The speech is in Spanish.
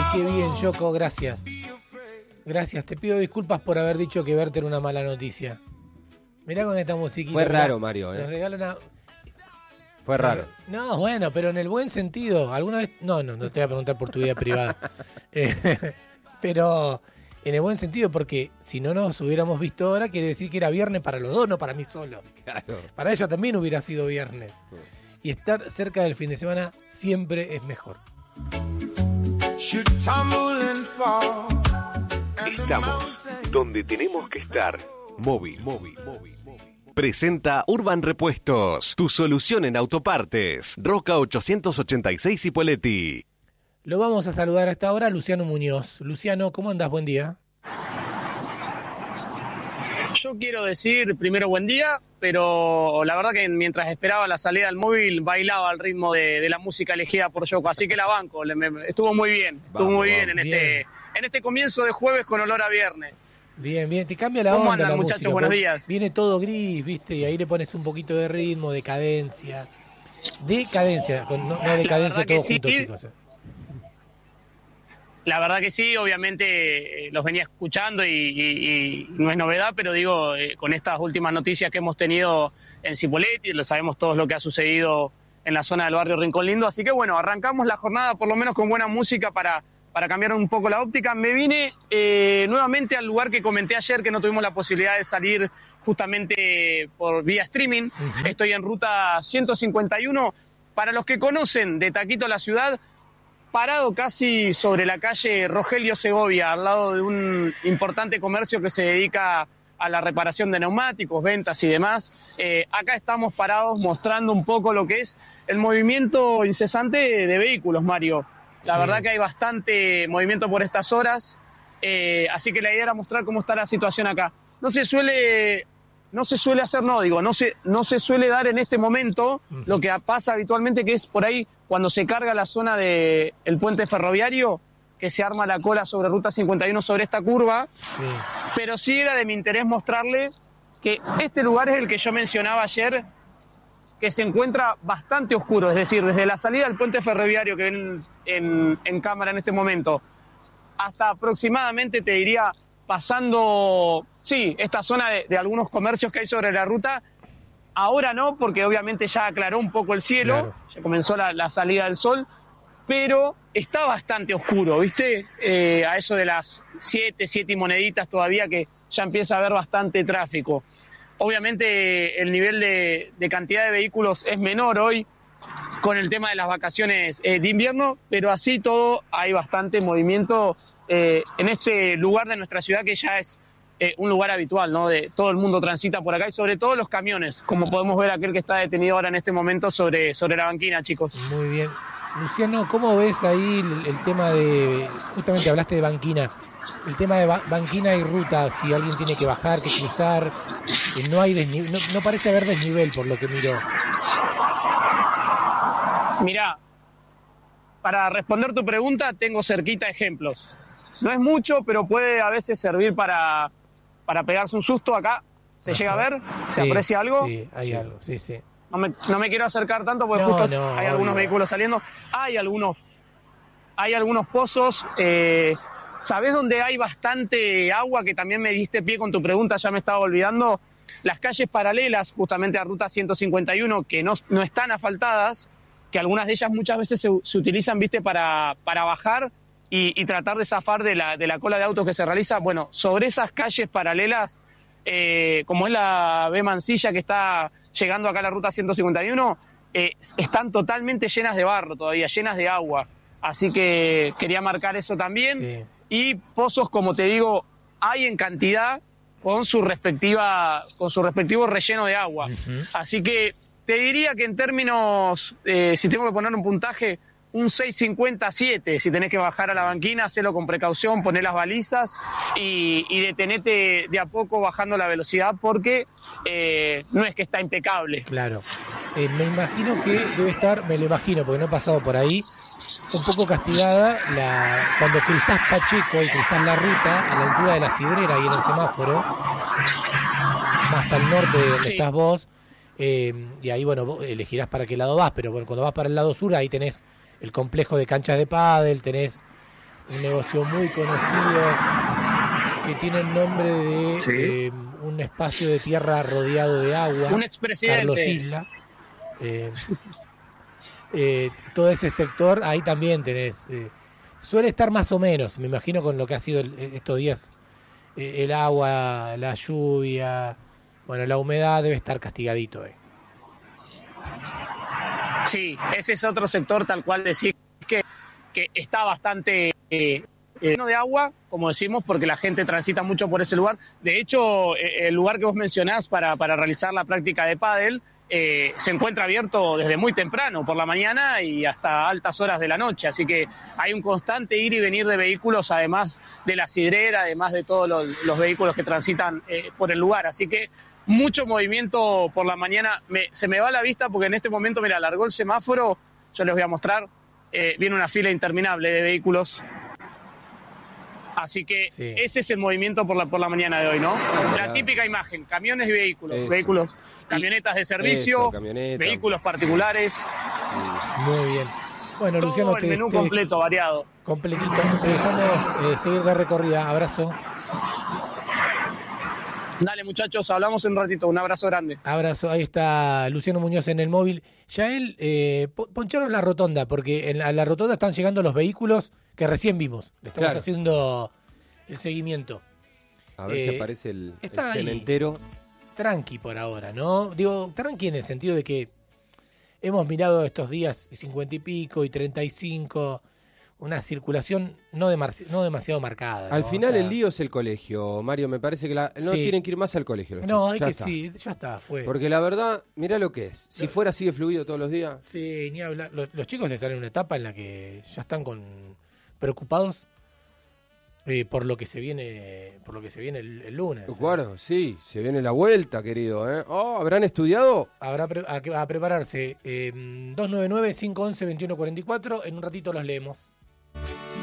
qué bien, Yoko, gracias. Gracias, te pido disculpas por haber dicho que Verte era una mala noticia. Mirá con esta musiquita. Fue raro, Mario. Nos regala una... Fue raro. No, bueno, pero en el buen sentido. ¿Alguna vez? No te voy a preguntar por tu vida privada. Pero en el buen sentido, porque si no nos hubiéramos visto ahora, quiere decir que era viernes para los dos, no para mí solo. Claro. Para ella también hubiera sido viernes. Y estar cerca del fin de semana siempre es mejor. Estamos donde tenemos que estar. Móvil. Presenta Urban Repuestos, tu solución en autopartes. Roca 886 Ipoleti. Lo vamos a saludar a esta hora a Luciano Muñoz. Luciano, ¿cómo andás? Buen día. Yo quiero decir primero buen día, pero la verdad que mientras esperaba la salida del móvil bailaba al ritmo de la música elegida por Yoko, así que la banco, estuvo muy bien, en este comienzo de jueves con olor a viernes. Bien, te cambia la ¿Cómo onda andan, la muchachos? música, Buenos días. Viene todo gris, ¿viste? Y ahí le pones un poquito de ritmo, de cadencia. No decadencia todo sí, junto, chicos. La verdad que sí, obviamente los venía escuchando y no es novedad, pero digo, con estas últimas noticias que hemos tenido en Cipolletti, lo sabemos todos lo que ha sucedido en la zona del barrio Rincón Lindo, así que bueno, arrancamos la jornada por lo menos con buena música para cambiar un poco la óptica. Me vine nuevamente al lugar que comenté ayer, que no tuvimos la posibilidad de salir justamente por vía streaming. Uh-huh. Estoy en ruta 151. Para los que conocen de Taquito la ciudad, parado casi sobre la calle Rogelio Segovia, al lado de un importante comercio que se dedica a la reparación de neumáticos, ventas y demás. Acá estamos parados mostrando un poco lo que es el movimiento incesante de vehículos, Mario. La verdad que hay bastante movimiento por estas horas, así que la idea era mostrar cómo está la situación acá. No se suele dar en este momento lo que pasa habitualmente, que es por ahí cuando se carga la zona del puente ferroviario, que se arma la cola sobre Ruta 51 sobre esta curva, sí. Pero sí era de mi interés mostrarle que este lugar es el que yo mencionaba ayer, que se encuentra bastante oscuro, es decir, desde la salida del puente ferroviario que ven en cámara en este momento, hasta aproximadamente, te diría, pasando, sí, esta zona de algunos comercios que hay sobre la ruta. Ahora no, porque obviamente ya aclaró un poco el cielo, claro. Ya comenzó la salida del sol, pero está bastante oscuro, ¿viste? A eso de las 7 y moneditas todavía, que ya empieza a haber bastante tráfico. Obviamente el nivel de cantidad de vehículos es menor hoy con el tema de las vacaciones de invierno, pero así todo hay bastante movimiento en este lugar de nuestra ciudad que ya es un lugar habitual, ¿no? De todo el mundo transita por acá y sobre todo los camiones, como podemos ver aquel que está detenido ahora en este momento sobre la banquina, chicos. Muy bien. Luciano, ¿cómo ves ahí el tema de, justamente hablaste de banquina, el tema de banquina y ruta, si alguien tiene que bajar, que cruzar, no hay no parece haber desnivel por lo que miro? Mirá, para responder tu pregunta tengo cerquita ejemplos. No es mucho, pero puede a veces servir para pegarse un susto. Acá se llega a ver, se aprecia algo. Sí, hay algo, sí. No me quiero acercar tanto porque justo hay algunos vehículos saliendo. Hay algunos pozos. ¿Sabés dónde hay bastante agua? Que también me diste pie con tu pregunta, ya me estaba olvidando. Las calles paralelas justamente a Ruta 151, que no están asfaltadas, que algunas de ellas muchas veces se utilizan, ¿viste? para bajar y tratar de zafar de la cola de autos que se realiza. Bueno, sobre esas calles paralelas, como es la B Mansilla que está llegando acá a la Ruta 151, están totalmente llenas de barro todavía, llenas de agua. Así que quería marcar eso también. Sí. Y pozos, como te digo, hay en cantidad con su respectivo relleno de agua. Uh-huh. Así que te diría que en términos, si tengo que poner un puntaje, un 6.57, si tenés que bajar a la banquina, hacelo con precaución, poné las balizas y detenete de a poco bajando la velocidad, porque no es que está impecable. Claro. Me imagino que debe estar, me lo imagino, porque no he pasado por ahí, un poco castigada cuando cruzás Pacheco y cruzás la ruta a la altura de la Sidrera y en el semáforo, más al norte de donde estás vos, y ahí, bueno, vos elegirás para qué lado vas, pero bueno, cuando vas para el lado sur, ahí tenés el complejo de canchas de pádel, tenés un negocio muy conocido que tiene el nombre de un espacio de tierra rodeado de agua. Un expresidente. Carlos Isla. Todo ese sector, ahí también tenés. Suele estar más o menos, me imagino, con lo que ha sido estos días. El agua, la lluvia, bueno, la humedad debe estar castigadito. Sí, ese es otro sector tal cual decir que está bastante lleno de agua, como decimos, porque la gente transita mucho por ese lugar. De hecho, el lugar que vos mencionás para realizar la práctica de pádel se encuentra abierto desde muy temprano, por la mañana y hasta altas horas de la noche. Así que hay un constante ir y venir de vehículos, además de la sidrera, además de todos los vehículos que transitan por el lugar. Así que mucho movimiento por la mañana. Se me va la vista porque en este momento, mira, largó el semáforo, yo les voy a mostrar, viene una fila interminable de vehículos. Así que ese es el movimiento por la mañana de hoy, ¿no? La típica imagen, camiones y vehículos, camionetas de servicio, vehículos particulares. Muy bien. Bueno, todo Luciano, el menú completo, variado. Completito. Te dejamos seguir de recorrida. Abrazo. Dale, muchachos, hablamos en un ratito. Un abrazo grande. Abrazo. Ahí está Luciano Muñoz en el móvil. Yael, poncharon la rotonda, porque a la rotonda están llegando los vehículos que recién vimos. Le estamos haciendo el seguimiento. A ver si aparece el está cementero. Tranqui por ahora, ¿no? Digo, tranqui en el sentido de que hemos mirado estos días 50 y pico y 35, una circulación no demasiado marcada, ¿no? Al final el lío es el colegio, Mario. Me parece que no tienen que ir más al colegio los chicos. Es que sí, ya está, fue. Porque la verdad, mirá lo que es. Si fuera así de fluido todos los días. Sí, ni hablar. Los chicos están en una etapa en la que ya están preocupados por lo que se viene el lunes. Claro, sí, se viene la vuelta, querido. ¿Habrán estudiado? Habrá a prepararse. 299-511-2144. En un ratito los leemos.